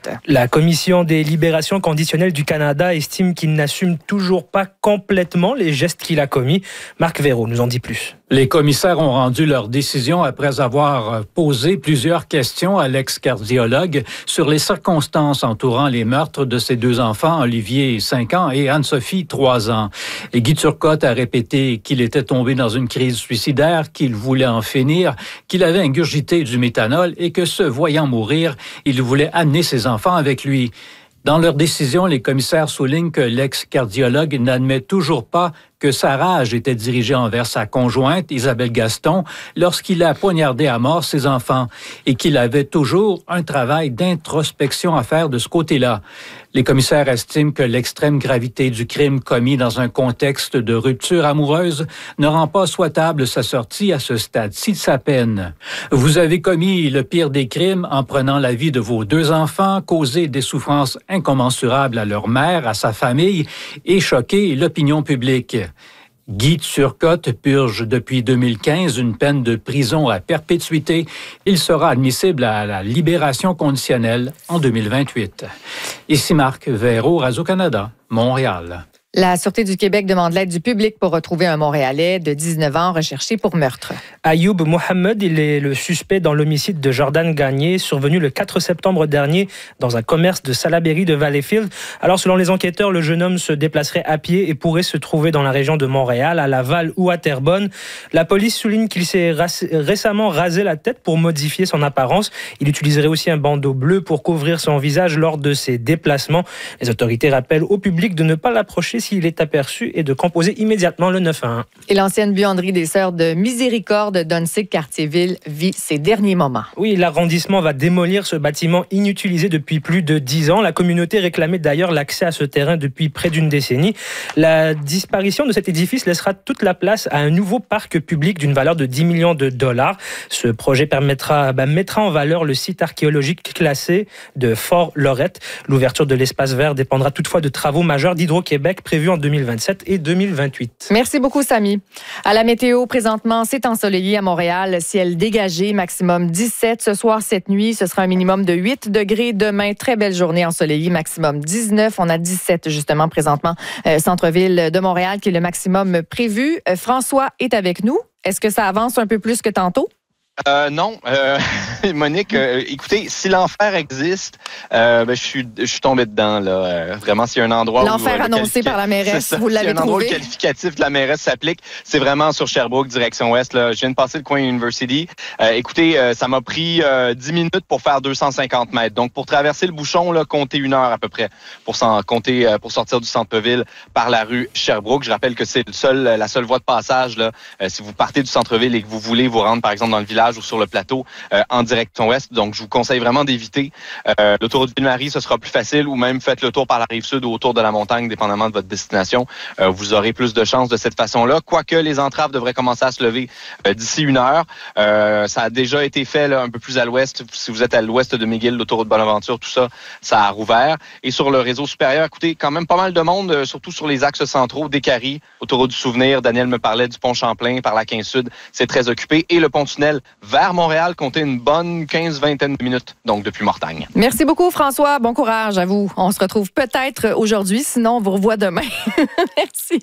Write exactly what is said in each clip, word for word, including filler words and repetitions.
enquête. La Commission des libérations conditionnelles du Canada estime qu'il n'assume toujours pas complètement les gestes qu'il a commis. Marc Véraud nous en dit plus. Les commissaires ont rendu leur décision après avoir posé plusieurs questions à l'ex-cardiologue sur les circonstances entourant les meurtres de ses deux enfants, Olivier, cinq ans, et Anne-Sophie, trois ans. Et Guy Turcotte a répété qu'il était tombé dans une crise suicidaire, qu'il voulait en finir, qu'il avait ingurgité du méthanol et que, se voyant mourir, il voulait amener ses enfants avec lui. Dans leur décision, les commissaires soulignent que l'ex-cardiologue n'admet toujours pas que sa rage était dirigée envers sa conjointe, Isabelle Gaston, lorsqu'il a poignardé à mort ses enfants et qu'il avait toujours un travail d'introspection à faire de ce côté-là. Les commissaires estiment que l'extrême gravité du crime commis dans un contexte de rupture amoureuse ne rend pas souhaitable sa sortie à ce stade-ci de sa peine. Vous avez commis le pire des crimes en prenant la vie de vos deux enfants, causé des souffrances incommensurables à leur mère, à sa famille et choqué l'opinion publique. Guy Turcotte purge depuis deux mille quinze une peine de prison à perpétuité. Il sera admissible à la libération conditionnelle en deux mille vingt-huit. Ici Marc Véraud, Radio-Canada, Montréal. La Sûreté du Québec demande l'aide du public pour retrouver un Montréalais de dix-neuf ans recherché pour meurtre. Ayoub Mohamed, il est le suspect dans l'homicide de Jordan Gagné, survenu le quatre septembre dernier dans un commerce de Salaberry de Valleyfield. Alors, selon les enquêteurs, le jeune homme se déplacerait à pied et pourrait se trouver dans la région de Montréal, à Laval ou à Terrebonne. La police souligne qu'il s'est récemment rasé la tête pour modifier son apparence. Il utiliserait aussi un bandeau bleu pour couvrir son visage lors de ses déplacements. Les autorités rappellent au public de ne pas l'approcher s'il est aperçu et de composer immédiatement le neuf un un. Et l'ancienne buanderie des Sœurs de Miséricorde d'Onsic-Cartierville vit ses derniers moments. Oui, l'arrondissement va démolir ce bâtiment inutilisé depuis plus de dix ans. La communauté réclamait d'ailleurs l'accès à ce terrain depuis près d'une décennie. La disparition de cet édifice laissera toute la place à un nouveau parc public d'une valeur de dix millions de dollars. Ce projet permettra, bah, mettra en valeur le site archéologique classé de Fort Lorette. L'ouverture de l'espace vert dépendra toutefois de travaux majeurs d'Hydro-Québec prévus en deux mille vingt-sept et deux mille vingt-huit. Merci beaucoup, Samy. À la météo, présentement, c'est ensoleillé à Montréal. Ciel dégagé, maximum dix-sept. Ce soir, cette nuit, ce sera un minimum de huit degrés. Demain, très belle journée ensoleillée, maximum dix-neuf. On a dix-sept, justement, présentement, euh, centre-ville de Montréal, qui est le maximum prévu. Euh, François est avec nous. Est-ce que ça avance un peu plus que tantôt? Euh, non, euh, Monique, euh, écoutez, si l'enfer existe, euh, ben, je suis je suis tombé dedans là. Euh, vraiment, s'il y a un endroit l'enfer où, annoncé par la mairesse, vous l'avez trouvé. Un endroit où le qualificatif de la mairesse s'applique, c'est vraiment sur Sherbrooke, direction ouest. Là. Je viens de passer le coin University. Euh, écoutez, euh, ça m'a pris euh, dix minutes pour faire deux cent cinquante mètres. Donc, pour traverser le bouchon, là, comptez une heure à peu près pour s'en compter euh, pour sortir du centre-ville par la rue Sherbrooke. Je rappelle que c'est le seul, la seule voie de passage là. Euh, si vous partez du centre-ville et que vous voulez vous rendre, par exemple, dans le village ou sur le plateau euh, en direction ouest. Donc, je vous conseille vraiment d'éviter. Euh, l'autoroute Ville-Marie, ce sera plus facile ou même faites le tour par la rive sud ou autour de la montagne, dépendamment de votre destination. Euh, vous aurez plus de chances de cette façon-là. Quoique les entraves devraient commencer à se lever euh, d'ici une heure. Euh, ça a déjà été fait là, un peu plus à l'ouest. Si vous êtes à l'ouest de McGill, l'autoroute Bonaventure, tout ça, ça a rouvert. Et sur le réseau supérieur, écoutez, quand même pas mal de monde, euh, surtout sur les axes centraux, Décarie, autoroute du Souvenir. Daniel me parlait du pont Champlain par la quinze Sud. C'est très occupé. Et le pont-tunnel vers Montréal, comptez une bonne quinze-vingtaine de minutes, donc depuis Mortagne. Merci beaucoup, François. Bon courage à vous. On se retrouve peut-être aujourd'hui, sinon on vous revoit demain. Merci.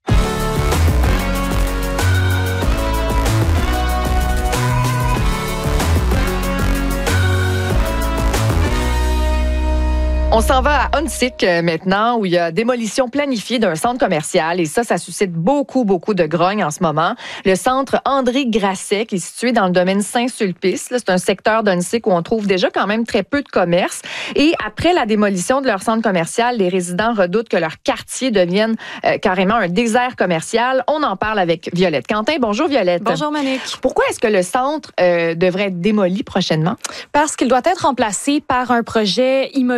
On s'en va à Onsic maintenant, où il y a démolition planifiée d'un centre commercial. Et ça, ça suscite beaucoup, beaucoup de grogne en ce moment. Le centre André Grasset, qui est situé dans le domaine Saint-Sulpice. Là, c'est un secteur d'Onsic où on trouve déjà quand même très peu de commerce. Et après la démolition de leur centre commercial, les résidents redoutent que leur quartier devienne euh, carrément un désert commercial. On en parle avec Violette Quentin. Bonjour, Violette. Bonjour, Monique. Pourquoi est-ce que le centre euh, devrait être démoli prochainement? Parce qu'il doit être remplacé par un projet immobilier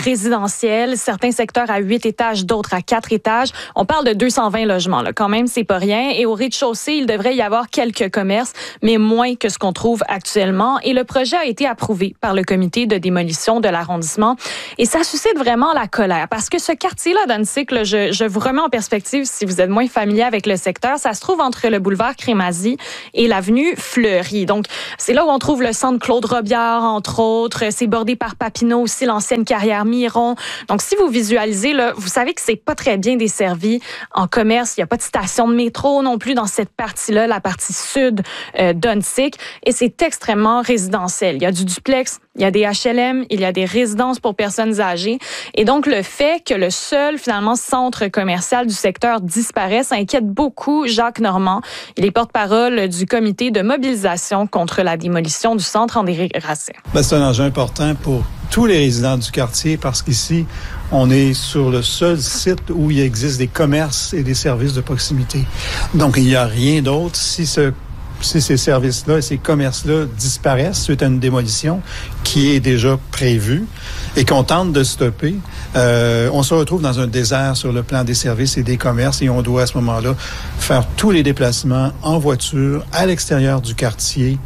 résidentiel, certains secteurs à huit étages, d'autres à quatre étages. On parle de deux cent vingt logements, là. Quand même, c'est pas rien. Et au rez-de-chaussée, il devrait y avoir quelques commerces, mais moins que ce qu'on trouve actuellement. Et le projet a été approuvé par le comité de démolition de l'arrondissement. Et ça suscite vraiment la colère, parce que ce quartier-là d'Annecy, là, je, je vous remets en perspective si vous êtes moins familier avec le secteur, ça se trouve entre le boulevard Crémazie et l'avenue Fleury. Donc, c'est là où on trouve le centre Claude Robillard, entre autres. C'est bordé par Papineau aussi, l'ancienne carrière Miron. Donc, si vous visualisez, là, vous savez que c'est pas très bien desservi en commerce. Il n'y a pas de station de métro non plus dans cette partie-là, la partie sud euh, d'Annecy. Et c'est extrêmement résidentiel. Il y a du duplex, il y a des H L M, il y a des résidences pour personnes âgées. Et donc, le fait que le seul, finalement, centre commercial du secteur disparaisse inquiète beaucoup Jacques Normand. Il est porte-parole du comité de mobilisation contre la démolition du centre André Grasset. Ben, c'est un enjeu important pour tous les résidents du quartier parce qu'ici, on est sur le seul site où il existe des commerces et des services de proximité. Donc, il n'y a rien d'autre. Si ce Si ces services-là et ces commerces-là disparaissent suite à une démolition qui est déjà prévue et qu'on tente de stopper, euh, on se retrouve dans un désert sur le plan des services et des commerces et on doit à ce moment-là faire tous les déplacements en voiture à l'extérieur du quartier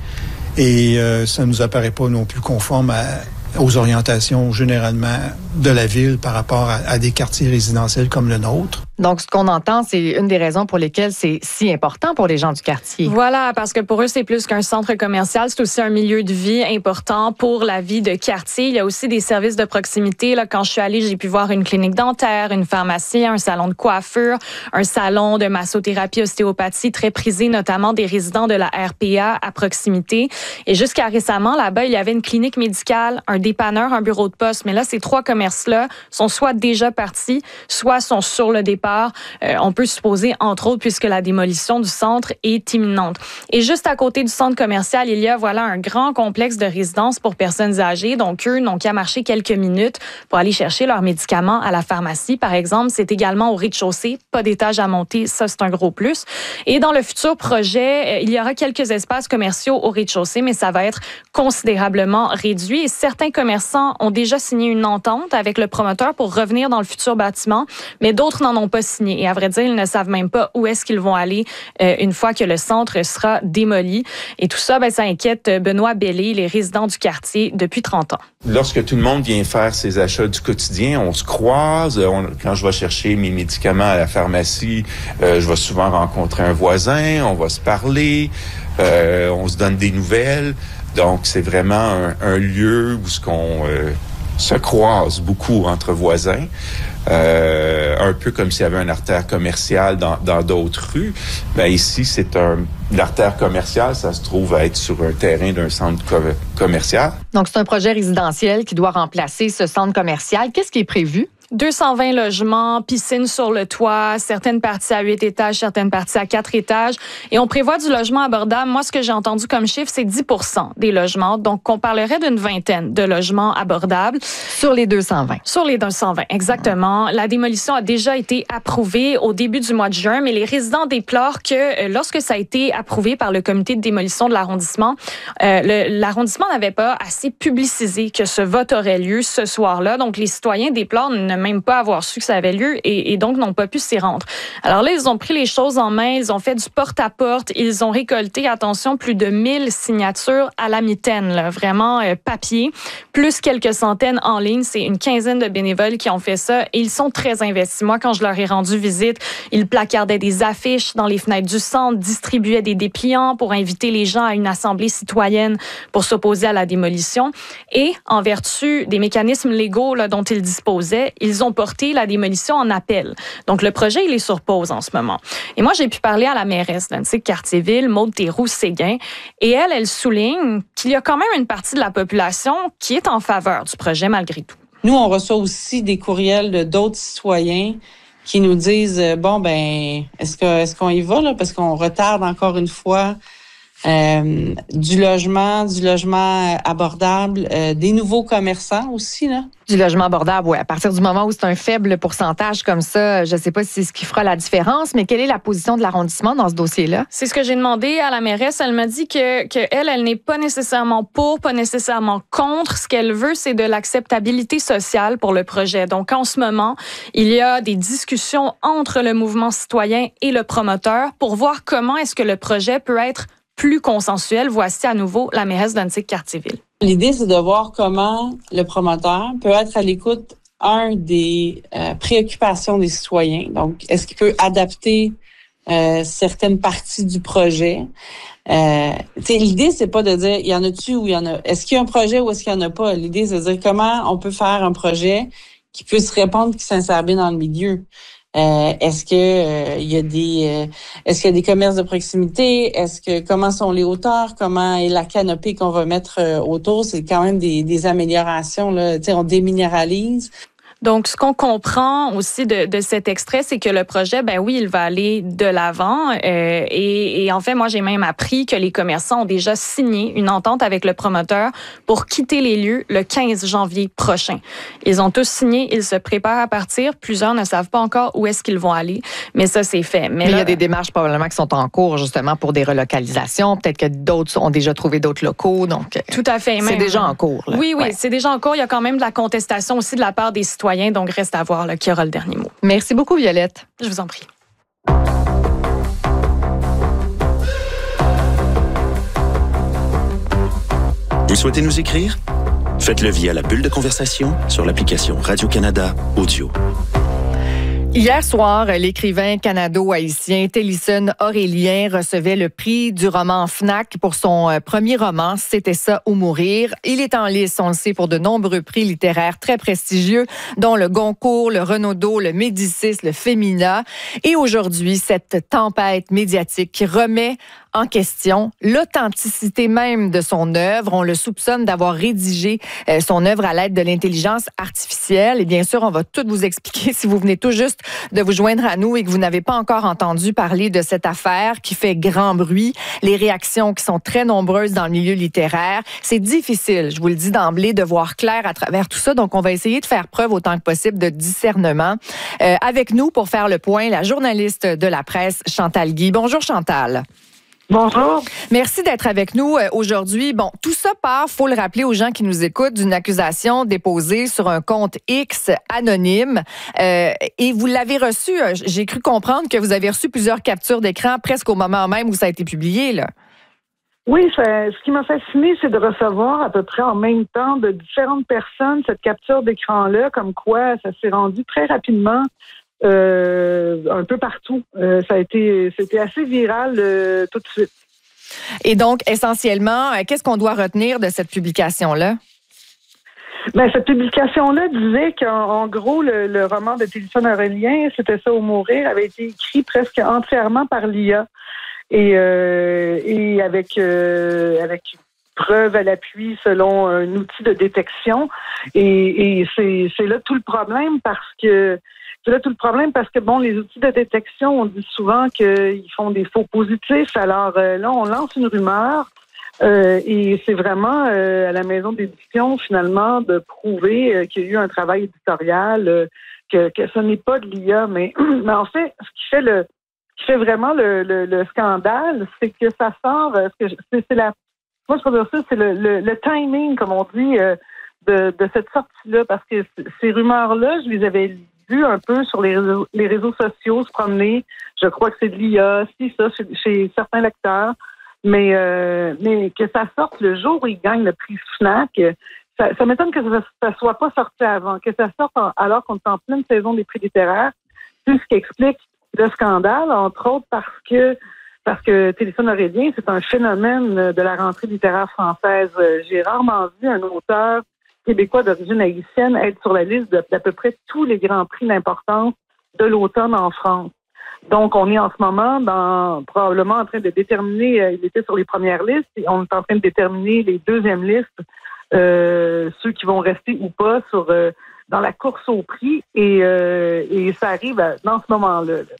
et euh, ça ne nous apparaît pas non plus conforme à aux orientations généralement de la ville par rapport à, à des quartiers résidentiels comme le nôtre. Donc, ce qu'on entend, c'est une des raisons pour lesquelles c'est si important pour les gens du quartier. Voilà, parce que pour eux, c'est plus qu'un centre commercial, c'est aussi un milieu de vie important pour la vie de quartier. Il y a aussi des services de proximité. Là, quand je suis allée, j'ai pu voir une clinique dentaire, une pharmacie, un salon de coiffure, un salon de massothérapie, ostéopathie, très prisé, notamment des résidents de la R P A à proximité. Et jusqu'à récemment, là-bas, il y avait une clinique médicale, un dépanneur, un bureau de poste. Mais là, ces trois commerces-là sont soit déjà partis, soit sont sur le départ. Euh, on peut supposer, entre autres, puisque la démolition du centre est imminente. Et juste à côté du centre commercial, il y a voilà un grand complexe de résidences pour personnes âgées. Donc, eux n'ont qu'à marcher quelques minutes pour aller chercher leurs médicaments à la pharmacie, par exemple. C'est également au rez-de-chaussée, pas d'étage à monter, ça c'est un gros plus. Et dans le futur projet, il y aura quelques espaces commerciaux au rez-de-chaussée, mais ça va être considérablement réduit. Et certains commerçants ont déjà signé une entente avec le promoteur pour revenir dans le futur bâtiment, mais d'autres n'en ont pas signé. Et à vrai dire, ils ne savent même pas où est-ce qu'ils vont aller euh, une fois que le centre sera démoli. Et tout ça, ben, ça inquiète Benoît Bellé, les résidents du quartier, depuis trente ans. Lorsque tout le monde vient faire ses achats du quotidien, on se croise. On, quand je vais chercher mes médicaments à la pharmacie, euh, je vais souvent rencontrer un voisin, on va se parler, euh, on se donne des nouvelles. Donc, c'est vraiment un, un lieu où ce qu'on euh, se croise beaucoup entre voisins. Euh, un peu comme s'il y avait une artère commerciale dans, dans d'autres rues. Ben ici, c'est un, une artère commerciale, ça se trouve à être sur un terrain d'un centre co- commercial. Donc, c'est un projet résidentiel qui doit remplacer ce centre commercial. Qu'est-ce qui est prévu? deux cent vingt logements, piscine sur le toit, certaines parties à huit étages, certaines parties à quatre étages. Et on prévoit du logement abordable. Moi, ce que j'ai entendu comme chiffre, c'est dix pour cent des logements. Donc, on parlerait d'une vingtaine de logements abordables. Sur les deux cent vingt. Sur les deux cent vingt, exactement. La démolition a déjà été approuvée au début du mois de juin, mais les résidents déplorent que euh, lorsque ça a été approuvé par le comité de démolition de l'arrondissement, euh, le, l'arrondissement n'avait pas assez publicisé que ce vote aurait lieu ce soir-là. Donc, les citoyens déplorent ne même pas avoir su que ça avait lieu et, et donc n'ont pas pu s'y rendre. Alors là, ils ont pris les choses en main, ils ont fait du porte-à-porte, ils ont récolté, attention, plus de mille signatures à la mitaine, là, vraiment euh, papier, plus quelques centaines en ligne. C'est une quinzaine de bénévoles qui ont fait ça et ils sont très investis. Moi, quand je leur ai rendu visite, ils placardaient des affiches dans les fenêtres du centre, distribuaient des dépliants pour inviter les gens à une assemblée citoyenne pour s'opposer à la démolition. Et en vertu des mécanismes légaux là, dont ils disposaient, ils ont porté la démolition en appel. Donc, le projet, il est sur pause en ce moment. Et moi, j'ai pu parler à la mairesse d'Annecy-Cartierville, Maude Théroux-Séguin, et elle, elle souligne qu'il y a quand même une partie de la population qui est en faveur du projet malgré tout. Nous, on reçoit aussi des courriels de d'autres citoyens qui nous disent, bon, ben, est-ce que est-ce qu'on y va, là? Parce qu'on retarde encore une fois euh, du logement, du logement abordable, euh, des nouveaux commerçants aussi, là. Du logement abordable, oui. À partir du moment où c'est un faible pourcentage comme ça, je ne sais pas si c'est ce qui fera la différence, mais quelle est la position de l'arrondissement dans ce dossier-là? C'est ce que j'ai demandé à la mairesse. Elle m'a dit que, que elle, elle n'est pas nécessairement pour, pas nécessairement contre. Ce qu'elle veut, c'est de l'acceptabilité sociale pour le projet. Donc, en ce moment, il y a des discussions entre le mouvement citoyen et le promoteur pour voir comment est-ce que le projet peut être plus consensuel. Voici à nouveau la mairesse d'Antique-Cartierville. L'idée, c'est de voir comment le promoteur peut être à l'écoute, un, des euh, préoccupations des citoyens. Donc, est-ce qu'il peut adapter euh, certaines parties du projet? Euh, l'idée, c'est pas de dire, il y en a-tu ou il y en a... Est-ce qu'il y a un projet ou est-ce qu'il y en a pas? L'idée, c'est de dire comment on peut faire un projet qui puisse répondre, qui s'insère bien dans le milieu. Euh, est-ce que euh, il y a des euh, est-ce qu'il y a des commerces de proximité? Est-ce que comment sont les hauteurs? Comment est la canopée qu'on va mettre euh, autour? C'est quand même des, des améliorations, là. Tu sais, on déminéralise. Donc, ce qu'on comprend aussi de, de cet extrait, c'est que le projet, ben oui, il va aller de l'avant. Euh, et, et en fait, moi, j'ai même appris que les commerçants ont déjà signé une entente avec le promoteur pour quitter les lieux le quinze janvier prochain. Ils ont tous signé, ils se préparent à partir. Plusieurs ne savent pas encore où est-ce qu'ils vont aller, mais ça, c'est fait. Mais, mais là, il y a des démarches probablement qui sont en cours, justement, pour des relocalisations. Peut-être que d'autres ont déjà trouvé d'autres locaux. Donc, tout à fait. C'est même, déjà en cours. Là. Oui, oui, ouais. c'est déjà en cours. Il y a quand même de la contestation aussi de la part des citoyens. Donc, reste à voir là, qui aura le dernier mot. Merci beaucoup, Violette. Je vous en prie. Vous souhaitez nous écrire? Faites-le via la bulle de conversation sur l'application Radio-Canada Audio. Hier soir, l'écrivain canado-haïtien Télisson Aurélien recevait le prix du roman Fnac pour son premier roman, C'était ça ou mourir. Il est en lice, on le sait, pour de nombreux prix littéraires très prestigieux, dont le Goncourt, le Renaudot, le Médicis, le Femina. Et aujourd'hui, cette tempête médiatique qui remet en question l'authenticité même de son œuvre. On le soupçonne d'avoir rédigé euh, son œuvre à l'aide de l'intelligence artificielle. Et bien sûr, on va tout vous expliquer si vous venez tout juste de vous joindre à nous et que vous n'avez pas encore entendu parler de cette affaire qui fait grand bruit. Les réactions qui sont très nombreuses dans le milieu littéraire. C'est difficile, je vous le dis d'emblée, de voir clair à travers tout ça. Donc, on va essayer de faire preuve autant que possible de discernement. Euh, avec nous, pour faire le point, la journaliste de la presse, Chantal Guy. Bonjour, Chantal. Bonjour. Merci d'être avec nous aujourd'hui. Bon, tout ça part, faut le rappeler aux gens qui nous écoutent, d'une accusation déposée sur un compte X anonyme. Euh, et vous l'avez reçu, j'ai cru comprendre que vous avez reçu plusieurs captures d'écran presque au moment même où ça a été publié, là. Oui, ça, ce qui m'a fasciné, c'est de recevoir à peu près en même temps de différentes personnes cette capture d'écran-là, comme quoi ça s'est rendu très rapidement. Euh, un peu partout. Euh, ça a été, c'était assez viral euh, tout de suite. Et donc, essentiellement, qu'est-ce qu'on doit retenir de cette publication-là? Ben, cette publication-là disait qu'en en gros, le, le roman de Télisson Aurélien, C'était ça ou mourir, avait été écrit presque entièrement par l'I A et, euh, et avec euh, avec preuve à l'appui selon un outil de détection. Et, et c'est, c'est là tout le problème parce que C'est là tout le problème parce que, bon, les outils de détection, on dit souvent qu'ils font des faux positifs. Alors euh, là, on lance une rumeur euh, et c'est vraiment euh, à la maison d'édition, finalement, de prouver euh, qu'il y a eu un travail éditorial, euh, que, que ce n'est pas de l'I A. Mais, mais en fait, ce qui fait le ce qui fait vraiment le, le, le scandale, c'est que ça sort... Euh, c'est, c'est la, moi, je peux dire ça, c'est le, le, le timing, comme on dit, euh, de, de cette sortie-là. Parce que ces rumeurs-là, je les avais vu un peu sur les réseaux, les réseaux sociaux se promener. Je crois que c'est de l'I A, si ça, chez, chez certains lecteurs. Mais, euh, mais que ça sorte le jour où ils gagnent le prix Fnac, ça, ça m'étonne que ça ne soit pas sorti avant, que ça sorte en, alors qu'on est en pleine saison des prix littéraires. C'est ce qui explique le scandale, entre autres parce que parce que Télisson Aurélien, c'est un phénomène de la rentrée littéraire française. J'ai rarement vu un auteur québécois d'origine haïtienne être sur la liste de, d'à peu près tous les grands prix d'importance de l'automne en France. Donc, on est en ce moment dans probablement en train de déterminer, euh, il était sur les premières listes, et on est en train de déterminer les deuxièmes listes, euh, ceux qui vont rester ou pas sur euh, dans la course au prix, et, euh, et ça arrive à, dans ce moment-là. Là.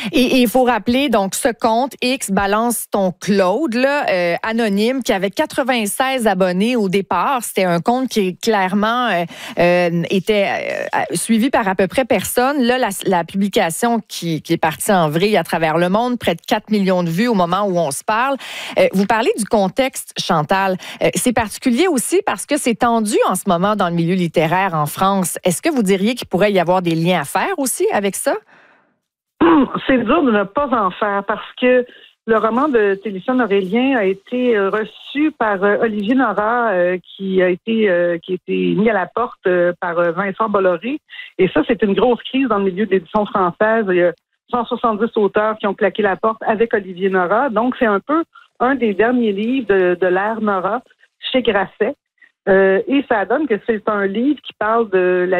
Et il faut rappeler, donc, ce compte X, Balance ton Claude, là, euh, anonyme, qui avait quatre-vingt-seize abonnés au départ. C'était un compte qui, clairement, euh, euh, était euh, suivi par à peu près personne. Là, la, la publication qui, qui est partie en vrille à travers le monde, près de quatre millions de vues au moment où on se parle. Euh, vous parlez du contexte, Chantal. Euh, c'est particulier aussi parce que c'est tendu en ce moment dans le milieu littéraire en France. Est-ce que vous diriez qu'il pourrait y avoir des liens à faire aussi avec ça? C'est dur de ne pas en faire parce que le roman de Télésphone Aurélien a été reçu par Olivier Nora, euh, qui a été euh, qui a été mis à la porte euh, par Vincent Bolloré. Et ça, c'est une grosse crise dans le milieu de l'édition française. Il y a cent soixante-dix auteurs qui ont claqué la porte avec Olivier Nora. Donc, c'est un peu un des derniers livres de, de l'ère Nora chez Grasset. Euh, et ça donne que c'est un livre qui parle de la